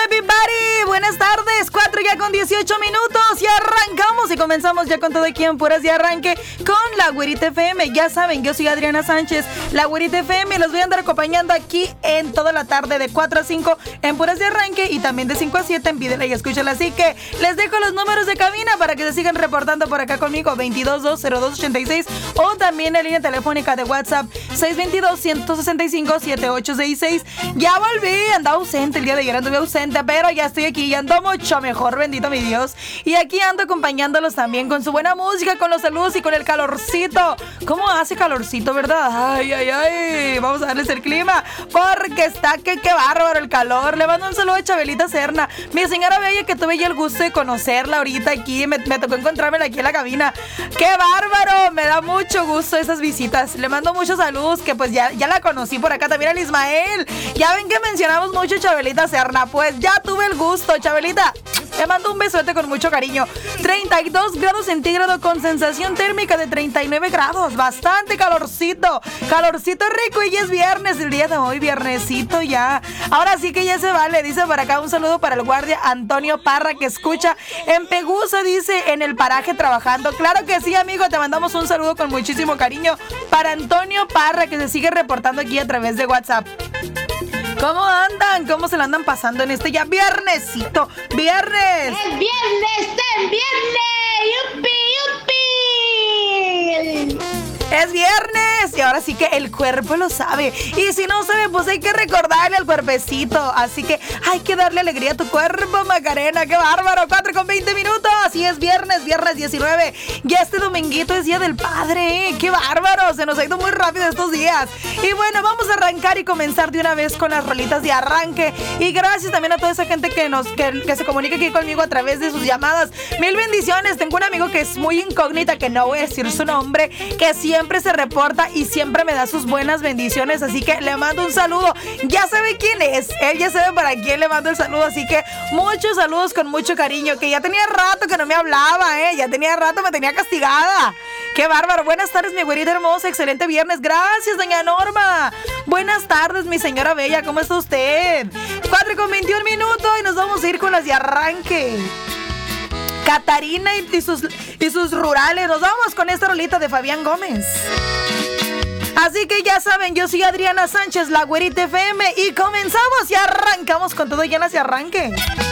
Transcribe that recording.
everybody? Buenas tardes, 4 ya con 18 minutos y arrancamos y comenzamos ya con todo aquí en Puras de Arranque con La Güerita FM. Ya saben, yo soy Adriana Sánchez, La Güerita FM, y los voy a andar acompañando aquí en toda la tarde de 4 a 5 en Puras de Arranque y también de 5 a 7 en Pídela y Escúchala. Así que les dejo los números de cabina para que se sigan reportando por acá conmigo, 222-0286, o también la línea telefónica de WhatsApp 622-165-7866. Ya volví, andaba ausente el día de ayer, anduve ausente, pero ya estoy aquí y ando mucho mejor, bendito mi Dios. Y aquí ando acompañándolos también con su buena música, con los saludos y con el calorcito. ¿Cómo hace calorcito, verdad? Ay, ay, ay, vamos a darles el clima, porque está que qué bárbaro el calor. Le mando un saludo a Chabelita Serna, mi señora bella, que tuve ya el gusto de conocerla ahorita aquí, me tocó encontrármela aquí en la cabina. ¡Qué bárbaro! Me da mucho gusto esas visitas. Le mando muchos saludos, que pues ya la conocí por acá también, al Ismael. Ya ven que mencionamos mucho Chabelita Serna, pues ya tuve el gusto, Chabelita. Le mando un besote con mucho cariño. 32 grados centígrados con sensación térmica de 39 grados. Bastante calorcito. Calorcito rico y ya es viernes el día de hoy. Viernesito ya. Ahora sí que ya se vale. Dice por acá un saludo para el guardia Antonio Parra, que escucha en Pegusa, dice, en el paraje trabajando. Claro que sí, amigo. Te mandamos un saludo con muchísimo cariño para Antonio Parra, que se sigue reportando aquí a través de WhatsApp. ¿Cómo andan? ¿Cómo se la andan pasando en este ya viernesito? ¡Viernes! ¡Es viernes! ¡Yupi, yupi! ¡Es viernes! Y ahora sí que el cuerpo lo sabe. Y si no sabe, pues hay que recordarle al cuerpecito. Así que hay que darle alegría a tu cuerpo, Macarena. ¡Qué bárbaro! 4 con 20 minutos. Y es viernes 19. Ya este dominguito es Día del Padre. ¡Qué bárbaro! Se nos ha ido muy rápido estos días. Y bueno, vamos a arrancar y comenzar de una vez con las rolitas de arranque. Y gracias también a toda esa gente que se comunica aquí conmigo a través de sus llamadas. Mil bendiciones. Tengo un amigo que es muy incógnita, que no voy a decir su nombre, que siempre se reporta y siempre me da sus buenas bendiciones, así que le mando un saludo. Ya sabe quién es, él ya sabe para quién le mando el saludo, así que muchos saludos con mucho cariño, que ya tenía rato que no me hablaba, ya tenía rato, me tenía castigada. ¡Qué bárbaro! Buenas tardes, mi güerita hermosa, excelente viernes. Gracias, doña Norma. Buenas tardes, mi señora bella, ¿cómo está usted? 4 con 21 minutos y nos vamos a ir con las de arranque. Catarina y sus rurales. Nos vamos con esta rolita de Fabián Gómez. Así que ya saben, yo soy Adriana Sánchez, La Güerita FM, y comenzamos y arrancamos con todo ya en ese arranque.